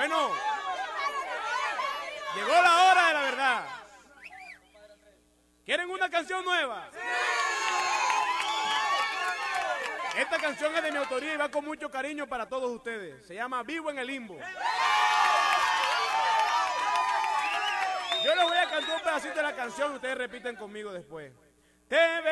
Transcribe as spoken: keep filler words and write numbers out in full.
Bueno, llegó la hora de la verdad. ¿Quieren una canción nueva? Esta canción es de mi autoría y va con mucho cariño para todos ustedes. Se llama Vivo en el Limbo. Yo les voy a cantar un pedacito de la canción y ustedes repiten conmigo después. Te